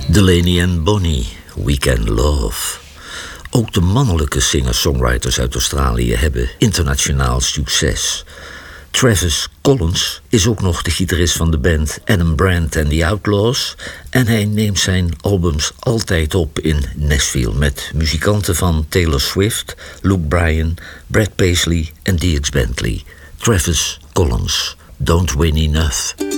Delaney and Bonnie, Weekend Love. Ook de mannelijke singer-songwriters uit Australië hebben internationaal succes. Travis Collins is ook nog de gitarist van de band Adam Brand and the Outlaws en hij neemt zijn albums altijd op in Nashville met muzikanten van Taylor Swift, Luke Bryan, Brad Paisley en Dierks Bentley. Travis Collins, Don't Win Enough.